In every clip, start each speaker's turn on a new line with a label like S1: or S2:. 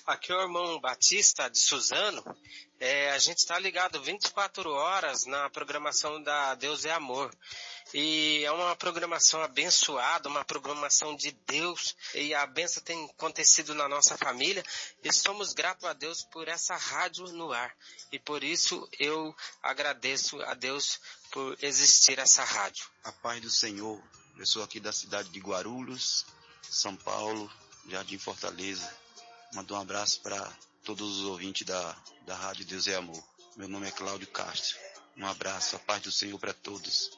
S1: Aqui é o irmão Batista de Suzano. A gente está ligado 24 horas na programação da Deus é Amor. E é uma programação abençoada, uma programação de Deus. E a bênção tem acontecido na nossa família. E somos gratos a Deus por essa rádio no ar. E por isso eu agradeço a Deus por existir essa rádio.
S2: A paz do Senhor. Eu sou aqui da cidade de Guarulhos, São Paulo, Jardim Fortaleza. Mando um abraço para todos os ouvintes da Rádio Deus é Amor. Meu nome é Cláudio Castro. Um abraço, a paz do Senhor para todos.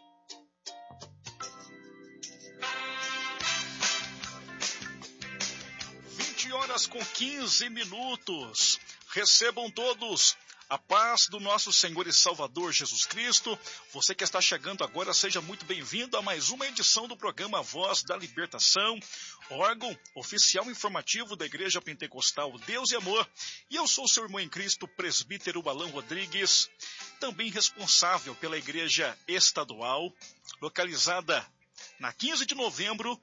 S3: Horas com 15 minutos. Recebam todos a paz do nosso Senhor e Salvador Jesus Cristo. Você que está chegando agora, seja muito bem-vindo a mais uma edição do programa Voz da Libertação, órgão oficial informativo da Igreja Pentecostal Deus e Amor. E eu sou seu irmão em Cristo, presbítero Alan Rodrigues, também responsável pela Igreja Estadual, localizada na 15 de novembro,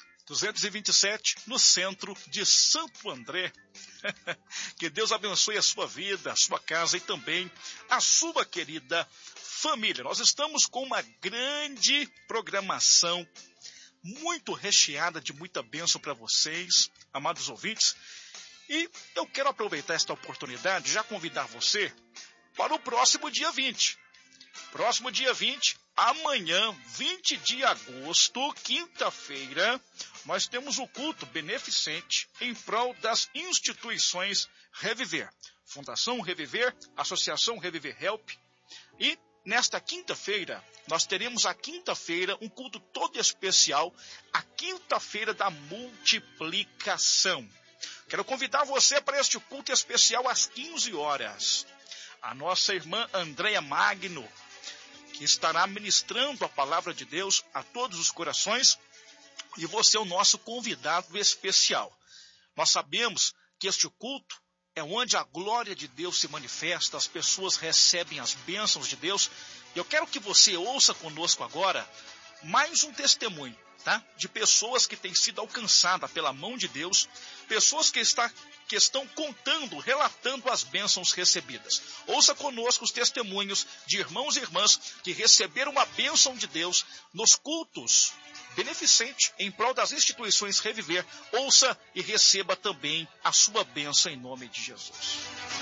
S3: 227, no centro de Santo André. Que Deus abençoe a sua vida, a sua casa e também a sua querida família. Nós estamos com uma grande programação, muito recheada de muita bênção para vocês, amados ouvintes. E eu quero aproveitar esta oportunidade, já convidar você para o próximo dia 20. Próximo dia 20, amanhã, 20 de agosto, quinta-feira, nós temos o culto beneficente em prol das instituições Reviver. Fundação Reviver, Associação Reviver Help. E nesta quinta-feira, nós teremos um culto todo especial, a quinta-feira da multiplicação. Quero convidar você para este culto especial às 15 horas. A nossa irmã Andréia Magno, que estará ministrando a palavra de Deus a todos os corações, e você é o nosso convidado especial. Nós sabemos que este culto é onde a glória de Deus se manifesta, as pessoas recebem as bênçãos de Deus. Eu quero que você ouça conosco agora mais um testemunho, tá? De pessoas que têm sido alcançadas pela mão de Deus, pessoas que estão contando, relatando as bênçãos recebidas. Ouça conosco os testemunhos de irmãos e irmãs que receberam a bênção de Deus nos cultos beneficentes em prol das instituições Reviver. Ouça e receba também a sua bênção em nome de Jesus.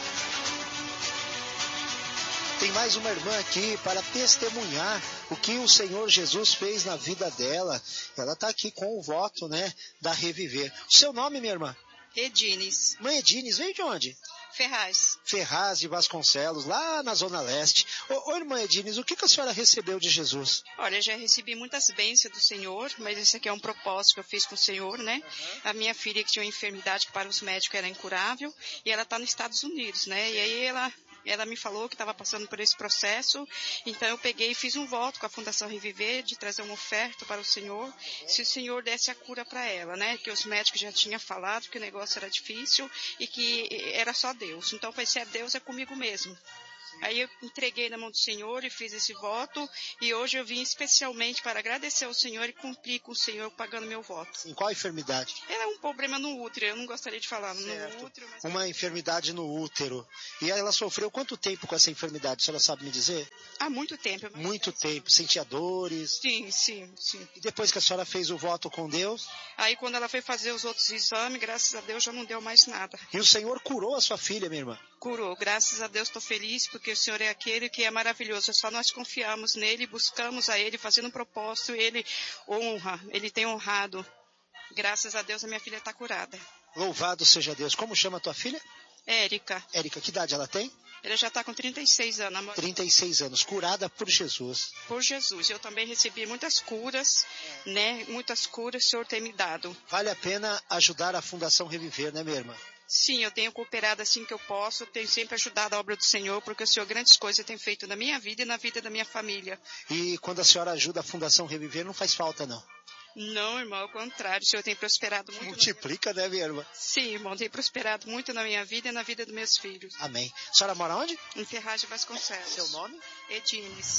S4: Tem mais uma irmã aqui para testemunhar o que o Senhor Jesus fez na vida dela. Ela está aqui com o voto, né, da Reviver. O seu nome, minha irmã?
S5: Edines.
S4: Mãe Edines, veio de onde?
S5: Ferraz.
S4: Ferraz de Vasconcelos, lá na Zona Leste. Ô irmã Edines, o que a senhora recebeu de Jesus?
S5: Olha, eu já recebi muitas bênçãos do Senhor, mas esse aqui é um propósito que eu fiz com o Senhor, né? Uhum. A minha filha que tinha uma enfermidade que para os médicos era incurável, e ela está nos Estados Unidos, né? E aí ela me falou que estava passando por esse processo, então eu peguei e fiz um voto com a Fundação Reviver de trazer uma oferta para o Senhor, se o Senhor desse a cura para ela, né? Que os médicos já tinham falado que o negócio era difícil e que era só Deus. Então, se é Deus, é comigo mesmo. Aí eu entreguei na mão do Senhor e fiz esse voto, e hoje eu vim especialmente para agradecer ao Senhor e cumprir com o Senhor pagando meu voto.
S4: Em qual enfermidade?
S5: Era um problema no útero, eu não gostaria de falar no útero. Mas...
S4: Uma enfermidade no útero. E ela sofreu quanto tempo com essa enfermidade? A senhora sabe me dizer?
S5: Há muito tempo.
S4: Muito tempo. Sentia dores?
S5: Sim.
S4: E depois que a senhora fez o voto com Deus?
S5: Aí quando ela foi fazer os outros exames, graças a Deus já não deu mais nada.
S4: E o Senhor curou a sua filha, minha irmã?
S5: Curou, graças a Deus estou feliz, porque o Senhor é aquele que é maravilhoso, é só nós confiamos nele, buscamos a ele, fazendo um propósito, ele honra, ele tem honrado. Graças a Deus a minha filha está curada.
S4: Louvado seja Deus. Como chama a tua filha?
S5: Érica.
S4: Érica, que idade ela tem?
S5: Ela já está com 36 anos. Amor.
S4: 36 anos, curada por Jesus.
S5: Por Jesus. Eu também recebi muitas curas, né? Muitas curas o Senhor tem me dado.
S4: Vale a pena ajudar a Fundação Reviver, né, minha irmã?
S5: Sim, eu tenho cooperado assim que eu posso, eu tenho sempre ajudado a obra do Senhor, porque o Senhor grandes coisas tem feito na minha vida e na vida da minha família.
S4: E quando a senhora ajuda a Fundação Reviver, não faz falta, não?
S5: Não, irmão, ao contrário, o Senhor tem prosperado muito.
S4: Multiplica, né, minha irmã?
S5: Sim, irmão, tem prosperado muito na minha vida e na vida dos meus filhos.
S4: Amém. A senhora mora onde?
S5: Em Ferraz de Vasconcelos.
S4: Seu nome?
S5: Edines.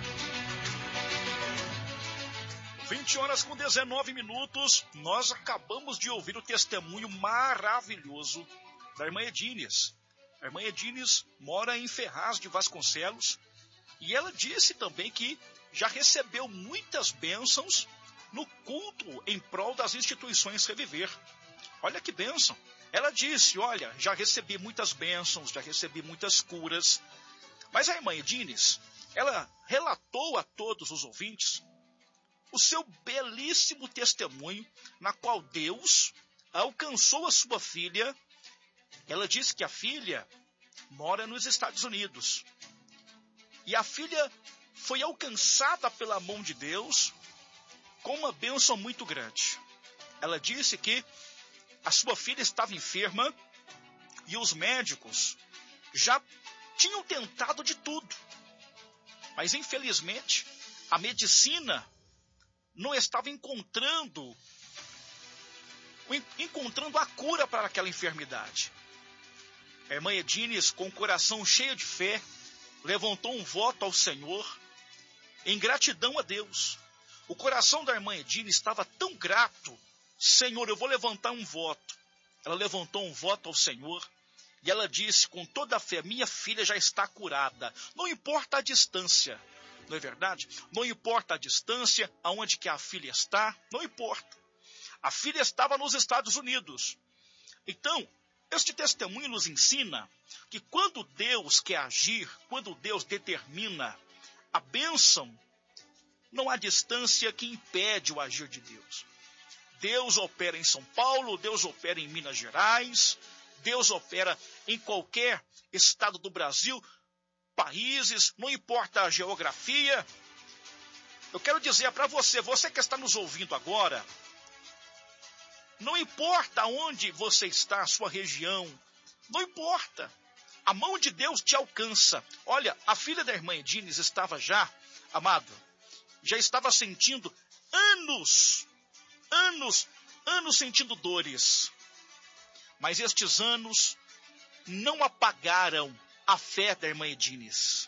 S3: 20 horas com 19 minutos, nós acabamos de ouvir o testemunho maravilhoso da irmã Edines. A irmã Edines mora em Ferraz de Vasconcelos e ela disse também que já recebeu muitas bênçãos no culto em prol das instituições Reviver. Olha que bênção. Ela disse, olha, já recebi muitas bênçãos, já recebi muitas curas. Mas a irmã Edines, ela relatou a todos os ouvintes o seu belíssimo testemunho, na qual Deus alcançou a sua filha. Ela disse que a filha mora nos Estados Unidos. E a filha foi alcançada pela mão de Deus com uma bênção muito grande. Ela disse que a sua filha estava enferma e os médicos já tinham tentado de tudo. Mas, infelizmente, a medicina não estava encontrando a cura para aquela enfermidade. A irmã Edines, com o coração cheio de fé, levantou um voto ao Senhor em gratidão a Deus. O coração da irmã Edines estava tão grato. Senhor, eu vou levantar um voto. Ela levantou um voto ao Senhor e ela disse com toda a fé, minha filha já está curada. Não importa a distância, não é verdade? Não importa a distância, aonde que a filha está, não importa. A filha estava nos Estados Unidos. Então, este testemunho nos ensina que quando Deus quer agir, quando Deus determina a bênção, não há distância que impede o agir de Deus. Deus opera em São Paulo, Deus opera em Minas Gerais, Deus opera em qualquer estado do Brasil, países, não importa a geografia. Eu quero dizer para você que está nos ouvindo agora, não importa onde você está, a sua região, não importa. A mão de Deus te alcança. Olha, a filha da irmã Edines estava já, amado, já estava sentindo anos sentindo dores. Mas estes anos não apagaram a fé da irmã Edines.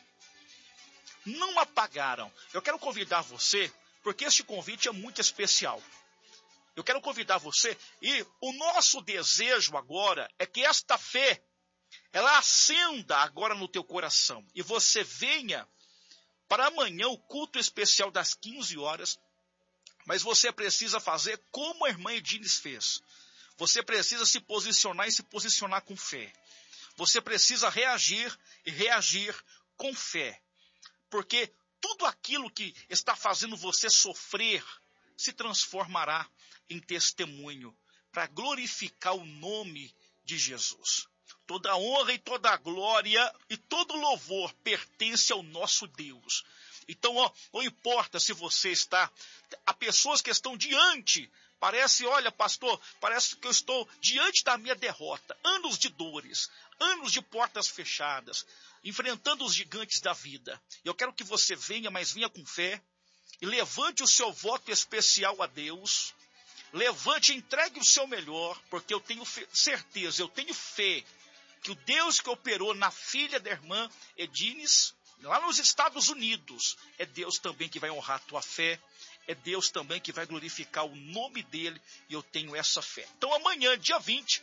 S3: Não apagaram. Eu quero convidar você, porque este convite é muito especial. Eu quero convidar você, e o nosso desejo agora é que esta fé, ela acenda agora no teu coração. E você venha para amanhã o culto especial das 15 horas. Mas você precisa fazer como a irmã Edines fez. Você precisa se posicionar e se posicionar com fé. Você precisa reagir e reagir com fé. Porque tudo aquilo que está fazendo você sofrer se transformará em testemunho para glorificar o nome de Jesus. Toda a honra e toda a glória e todo louvor pertence ao nosso Deus. Então, não importa se você está... Há pessoas que estão diante. Olha, pastor, parece que eu estou diante da minha derrota. Anos de dores, anos de portas fechadas, enfrentando os gigantes da vida. Eu quero que você venha, mas venha com fé. E levante o seu voto especial a Deus. Levante e entregue o seu melhor, porque eu tenho certeza, eu tenho fé, que o Deus que operou na filha da irmã Edines, lá nos Estados Unidos, é Deus também que vai honrar a tua fé, é Deus também que vai glorificar o nome dele, e eu tenho essa fé. Então amanhã, dia 20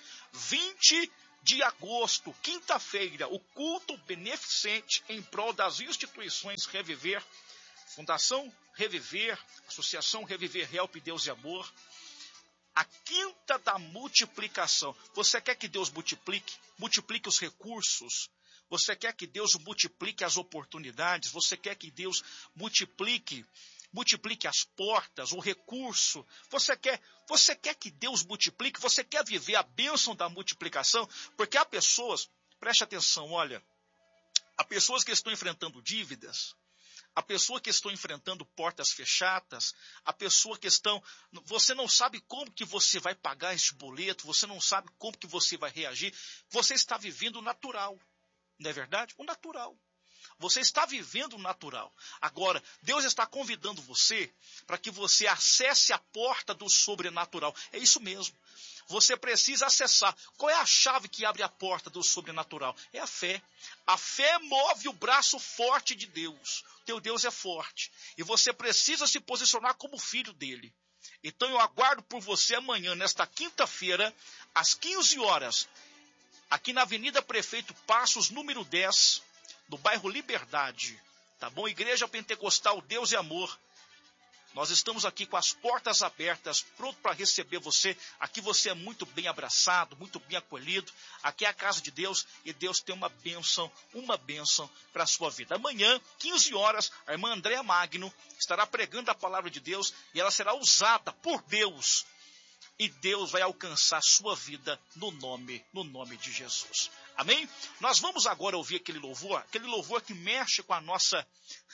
S3: de agosto, quinta-feira, o culto beneficente em prol das instituições Reviver, Fundação Reviver, Associação Reviver Help Deus e Amor, a quinta da multiplicação. Você quer que Deus multiplique os recursos? Você quer que Deus multiplique as oportunidades? Você quer que Deus multiplique as portas, o recurso? Você quer que Deus multiplique? Você quer viver a bênção da multiplicação? Porque há pessoas, preste atenção, olha, há pessoas que estão enfrentando dívidas, há pessoas que estão enfrentando portas fechadas, há pessoas que você não sabe como que você vai pagar este boleto, você não sabe como que você vai reagir, você está vivendo o natural. Não é verdade? O natural. Você está vivendo o natural. Agora, Deus está convidando você para que você acesse a porta do sobrenatural. É isso mesmo. Você precisa acessar. Qual é a chave que abre a porta do sobrenatural? É a fé. A fé move o braço forte de Deus. Teu Deus é forte. E você precisa se posicionar como filho dele. Então eu aguardo por você amanhã, nesta quinta-feira, às 15 horas. aqui na Avenida Prefeito Passos, número 10, no bairro Liberdade. Tá bom? Igreja Pentecostal Deus e Amor. Nós estamos aqui com as portas abertas, pronto para receber você. Aqui você é muito bem abraçado, muito bem acolhido. Aqui é a casa de Deus e Deus tem uma bênção para a sua vida. Amanhã, 15 horas, a irmã Andréa Magno estará pregando a palavra de Deus e ela será usada por Deus. E Deus vai alcançar a sua vida no nome de Jesus. Amém? Nós vamos agora ouvir aquele louvor que mexe com a nossa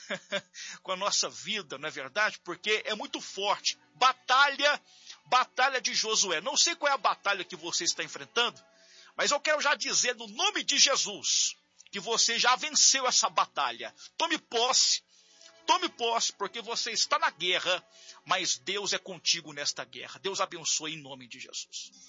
S3: vida, não é verdade? Porque é muito forte. Batalha de Josué. Não sei qual é a batalha que você está enfrentando, mas eu quero já dizer no nome de Jesus que você já venceu essa batalha. Tome posse, porque você está na guerra, mas Deus é contigo nesta guerra. Deus abençoe em nome de Jesus.